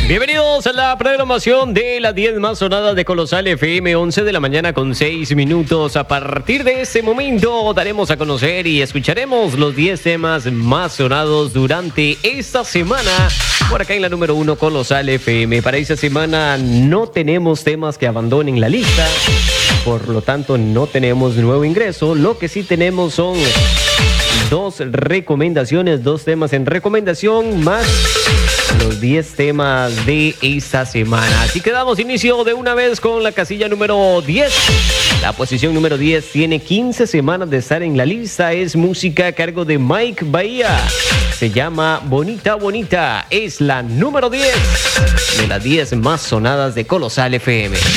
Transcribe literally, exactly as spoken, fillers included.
Bienvenidos a la programación de las diez más sonadas de Colosal F M, once de la mañana con seis minutos. A partir de este momento daremos a conocer y escucharemos los diez temas más sonados durante esta semana. Por acá en la número uno, Colosal F M. Para esta semana no tenemos temas que abandonen la lista, por lo tanto no tenemos nuevo ingreso. Lo que sí tenemos son dos recomendaciones, dos temas en recomendación más los diez temas de esta semana. Así que damos inicio de una vez con la casilla número diez. La posición número diez tiene quince semanas de estar en la lista. Es música a cargo de Mike Bahía. Se llama Bonita Bonita. Es la número diez de las diez más sonadas de Colosal F M.